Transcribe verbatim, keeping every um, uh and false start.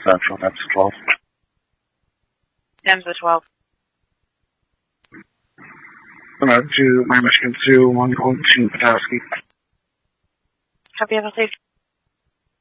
Central, that's twelve. Thames the twelve. Alright, to my Michigan two, one one two Patowski. Copy, have a safe